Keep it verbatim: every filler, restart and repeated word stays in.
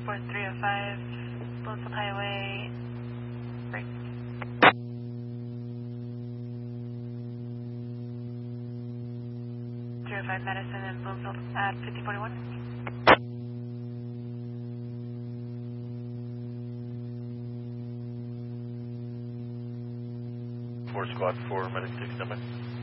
Airport three oh five, Bloomfield Highway, break. three oh five Madison and Bloomfield at fifty forty-one. four Squad four, medic six, number.